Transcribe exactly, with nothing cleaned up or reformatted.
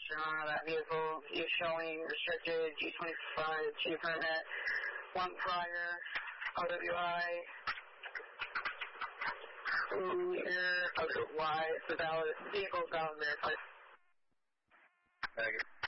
information on that vehicle. You're showing restricted G twenty-five G permit, one prior O W I. Your O W I, the valid vehicle valid verified. Negative.